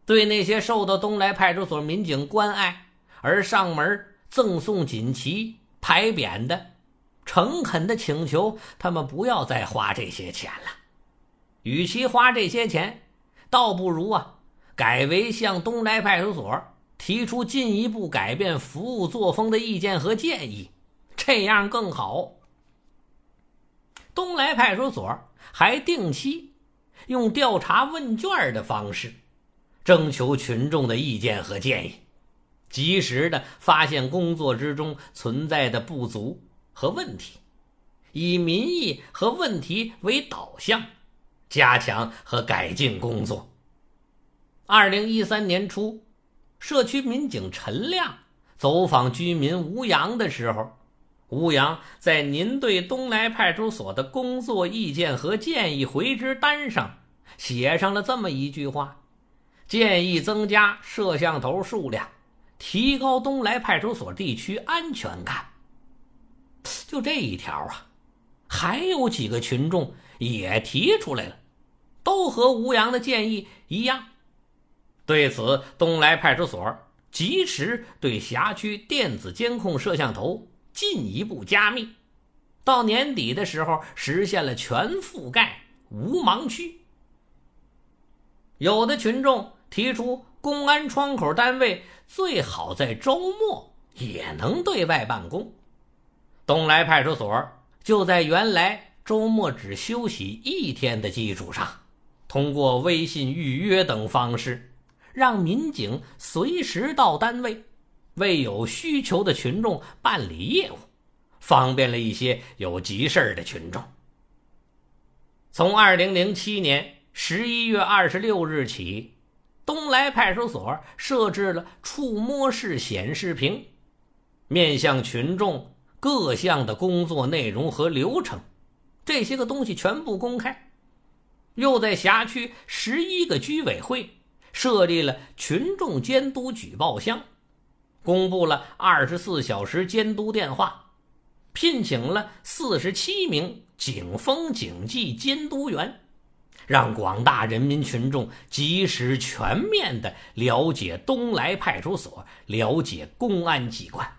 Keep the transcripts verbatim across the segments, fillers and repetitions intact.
对那些受到东来派出所民警关爱而上门赠送锦旗、牌匾的，诚恳地请求他们不要再花这些钱了。与其花这些钱，倒不如啊，改为向东来派出所提出进一步改变服务作风的意见和建议，这样更好。东来派出所还定期用调查问卷的方式征求群众的意见和建议，及时地发现工作之中存在的不足和问题，以民意和问题为导向，加强和改进工作。二零一三年初，社区民警陈亮走访居民吴阳的时候，吴阳在您对东来派出所的工作意见和建议回执单上写上了这么一句话：建议增加摄像头数量，提高东来派出所地区安全感。就这一条啊，还有几个群众也提出来了，都和吴阳的建议一样。对此，东来派出所及时对辖区电子监控摄像头进一步加密，到年底的时候实现了全覆盖无盲区。有的群众提出公安窗口单位最好在周末也能对外办公，东来派出所就在原来周末只休息一天的基础上，通过微信预约等方式，让民警随时到单位为有需求的群众办理业务，方便了一些有急事的群众。从二零零七年十一月二十六日起，东来派出所设置了触摸式显示屏，面向群众各项的工作内容和流程，这些个东西全部公开。又在辖区十一个居委会设立了群众监督举报箱，公布了二十四小时监督电话，聘请了四十七名警风警纪监督员，让广大人民群众及时全面地了解东来派出所，了解公安机关。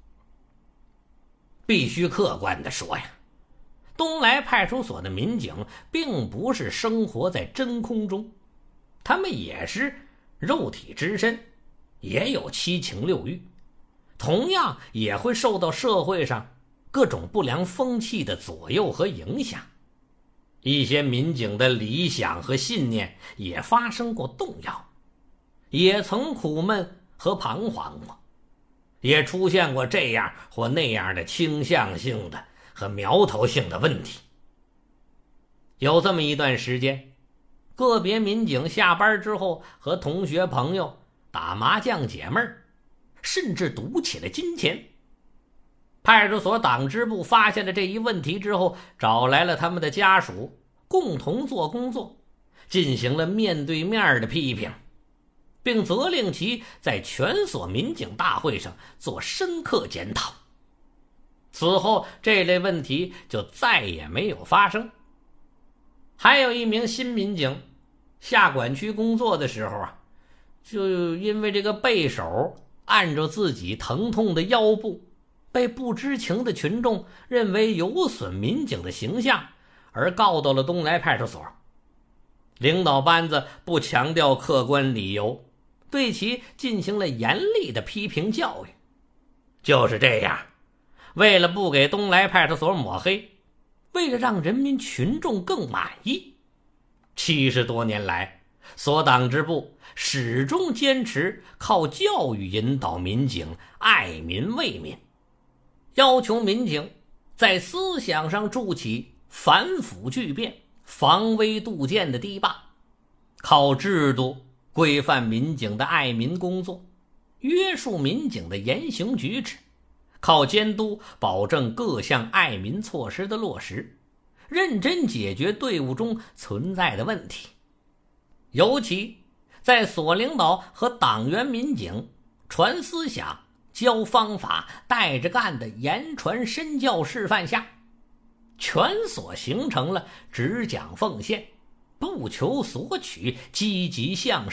必须客观地说呀，东来派出所的民警并不是生活在真空中，他们也是肉体之身，也有七情六欲，同样也会受到社会上各种不良风气的左右和影响。一些民警的理想和信念也发生过动摇，也曾苦闷和彷徨过，也出现过这样或那样的倾向性的和苗头性的问题。有这么一段时间，个别民警下班之后和同学朋友打麻将解闷儿，甚至赌起了金钱。派出所党支部发现了这一问题之后，找来了他们的家属，共同做工作，进行了面对面的批评，并责令其在全所民警大会上做深刻检讨。此后这类问题就再也没有发生。还有一名新民警下管区工作的时候啊，就因为这个背手按着自己疼痛的腰部，被不知情的群众认为有损民警的形象，而告到了东来派出所。领导班子不强调客观理由，对其进行了严厉的批评教育。就是这样，为了不给东来派出所抹黑，为了让人民群众更满意，七十多年来，所党支部始终坚持靠教育引导民警爱民为民，要求民警在思想上筑起反腐巨变、防微杜渐的堤坝，靠制度规范民警的爱民工作，约束民警的言行举止，靠监督保证各项爱民措施的落实，认真解决队伍中存在的问题。尤其在所领导和党员民警传思想、教方法、带着干的言传身教示范下，全所形成了只讲奉献、不求索取、积极向